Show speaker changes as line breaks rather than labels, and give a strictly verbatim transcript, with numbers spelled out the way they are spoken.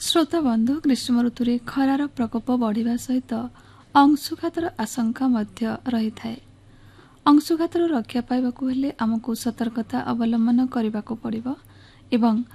ଶ୍ରୋତା ବନ୍ଧୁ, ଗ୍ରୀଷ୍ମ ଋତୁରେ ଖରାର ପ୍ରକୋପ ବଢ଼ିବା ସହିତ ଅଂଶୁଘାତର ଆଶଙ୍କା ମଧ୍ୟ ରହିଥାଏ। ଅଂଶୁଘାତରୁ ରକ୍ଷା ପାଇବାକୁ ହେଲେ ଆମକୁ ସତର୍କତା ଅବଲମ୍ବନ କରିବାକୁ ପଡ଼ିବ ଏବଂ